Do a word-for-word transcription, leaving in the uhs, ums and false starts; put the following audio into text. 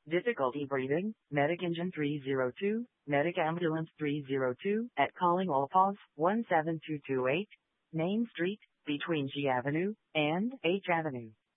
Difficulty breathing, medic engine three zero two, medic ambulance three zero two, at calling all pause, one seven two two eight, Main Street, between G Avenue and H Avenue.